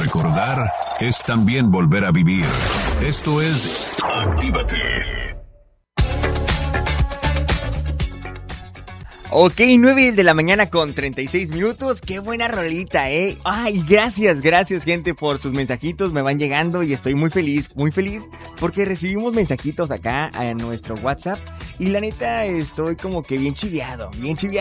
Recordar es también volver a vivir. Esto es Actívate. Ok, 9 de la mañana con 36 minutos. Qué buena rolita, ¿eh? Ay, gracias gente por sus mensajitos. Me van llegando y estoy muy feliz porque recibimos mensajitos acá en nuestro WhatsApp. Y la neta estoy como que bien chiviado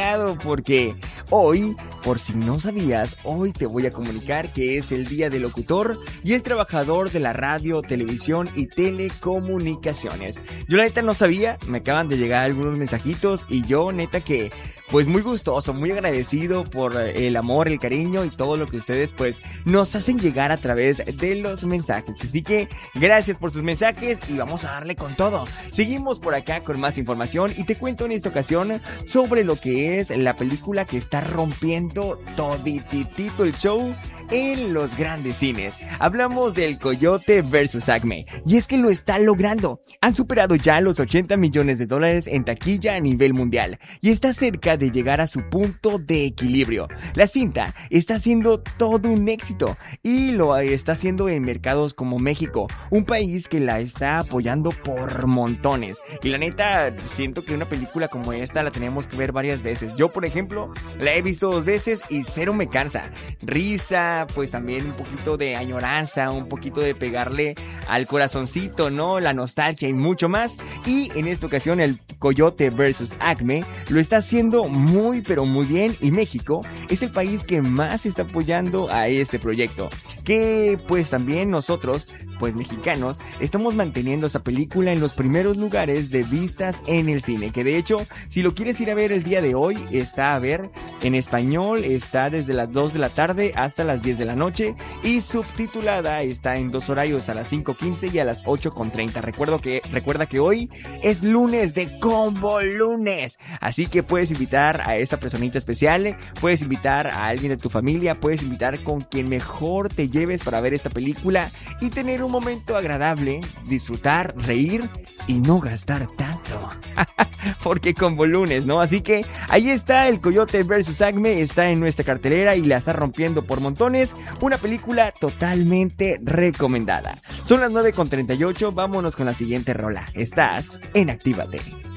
porque hoy, por si no sabías, hoy te voy a comunicar que es el Día del Locutor y el Trabajador de la Radio, Televisión y Telecomunicaciones. Yo la neta no sabía, me acaban de llegar algunos mensajitos y yo neta que pues muy gustoso, muy agradecido por el amor, el cariño y todo lo que ustedes pues nos hacen llegar a través de los mensajes. Así que gracias por sus mensajes y vamos a darle con todo. Seguimos por acá con más información y te cuento en esta ocasión sobre lo que es la película que está rompiendo todititito el show en los grandes cines. Hablamos del Coyote vs. Acme y es que lo está logrando. Han superado ya los $80 millones en taquilla a nivel mundial y está cerca de llegar a su punto de equilibrio. La cinta está haciendo todo un éxito y lo está haciendo en mercados como México, un país que la está apoyando por montones. Y la neta, siento que una película como esta la tenemos que ver varias veces. Yo, por ejemplo, la he visto 2 veces y cero me cansa. Risa, pues también un poquito de añoranza, un poquito de pegarle al corazoncito, ¿no? La nostalgia y mucho más. Y en esta ocasión el Coyote vs. Acme lo está haciendo muy pero muy bien y México es el país que más está apoyando a este proyecto, que pues también nosotros pues mexicanos estamos manteniendo esa película en los primeros lugares de vistas en el cine, que de hecho si lo quieres ir a ver el día de hoy está a ver en español, está desde las 2 de la tarde hasta las 10 de la noche y subtitulada está en 2 horarios, a las 5:15 y a las 8:30. Recuerda que hoy es lunes de Combo Lunes, así que puedes invitar a esa personita especial, puedes invitar a alguien de tu familia, puedes invitar con quien mejor te lleves para ver esta película y tener un momento agradable, disfrutar, reír y no gastar tanto. Porque Combo Lunes, ¿no? Así que ahí está el Coyote vs. Acme, está en nuestra cartelera y la está rompiendo por montones. Una película totalmente recomendada. Son las 9:38, vámonos con la siguiente rola. Estás en Actívate.